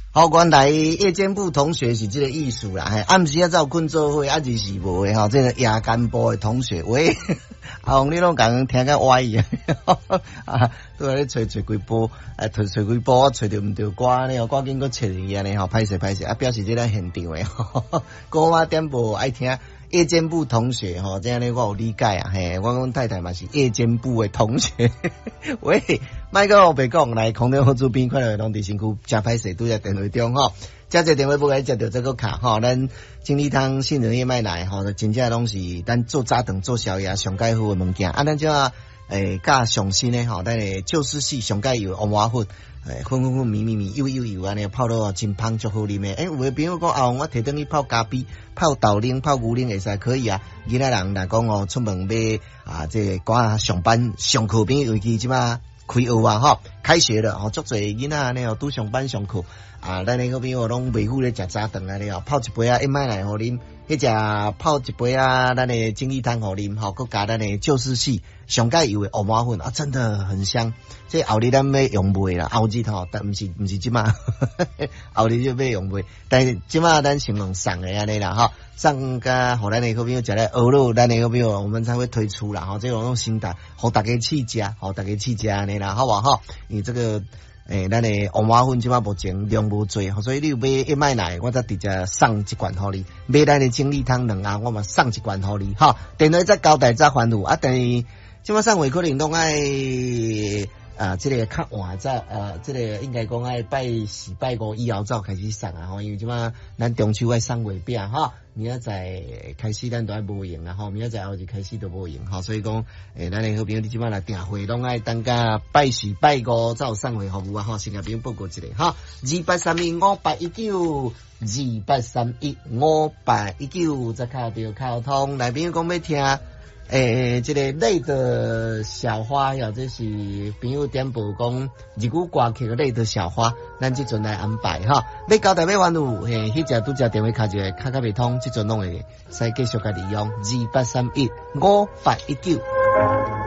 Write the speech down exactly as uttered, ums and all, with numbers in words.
好，原来夜间部同学是这个意思啦，嘿，暗时啊才有困做伙，啊日是无诶吼，这个夜间部的同学，喂，阿红你拢讲听个歪啊，啊，都在咧吹吹几波，啊，吹吹几波，吹着毋着歌呢，赶紧搁找伊安尼吼，歹势歹势，啊，表示这个现场诶，歌仔点播爱听。夜间部同学吼，这样呢我有理解啊，嘿，我跟太太嘛是夜间部的同学。喂，麦克我别讲，来空中好主编，快乐拢伫身躯，真歹势拄在电话中吼，接这电话不该接到这个卡吼，咱精力汤、杏仁燕麦奶吼，真正拢是咱做早顿做宵夜上介好的物件，啊，咱就啊，诶，加上新的吼，咱的旧式系上介有欧麻粉。诶，粉粉粉米米米油油油安尼泡到真香足好啉诶！诶，有诶朋友讲啊，我摕等去泡咖啡、泡豆奶、泡牛奶会使可以啊。其他人来讲哦，出门要啊，这个赶上班上课边尤其即马开学啊吼，开学了吼，足侪囡仔安尼哦，拄上班上课啊，咱那个边哦拢袂赴咧食早顿安尼哦，泡一杯啊，一麦奶互啉，迄只泡一杯啊，咱的精力汤互啉，吼，佮加咱的旧式系上盖油的欧麻粉啊，真的很香。这后日咱要用卖啦，后日吼，但毋是毋是即马，后日就要用卖，但是即马咱先用送的安尼啦，吼，送甲互咱的个朋友食咧鹅肉，咱的个朋友我们才会推出啦，吼，这种心态，互大家试食，互大家试食安尼啦，好不好？因为这个。诶，咱诶欧麻粉即马目前量无多，所以你有买一麦奶，我则直接送一罐互你；买咱诶精力汤两盒，我嘛送一罐互你。哈，电话再交代再还路啊，但是即马送回可能拢爱啊，这个较晚再呃，这个应该讲爱拜四拜五以后才开始送啊，吼，因为即马咱中秋爱送月饼哈。明仔载开始咱都爱无用啊吼，明仔载后日开始都无用吼，所以讲诶，咱诶好朋友你即摆来订货拢爱等甲拜四拜五才有送货服务啊吼，先甲朋友报告一下哈，二八三一五八一九，二八三一五八一九，再卡着卡通，来朋友讲要听。诶，这个泪的小花呀，这是朋友点播讲日语歌曲的泪的小花，咱即阵来安排哈。要交代要完路，嘿，迄只拄只电话卡一个卡卡未通，即阵拢会使继续甲利用二八三一五八一九。